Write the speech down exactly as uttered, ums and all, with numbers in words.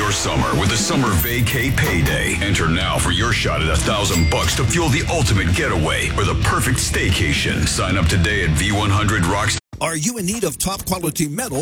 your summer with the Summer Vacay Payday. Enter now for your shot at a thousand bucks to fuel the ultimate getaway or the perfect staycation. Sign up today at V one hundred Rocks. Are you in need of top quality metal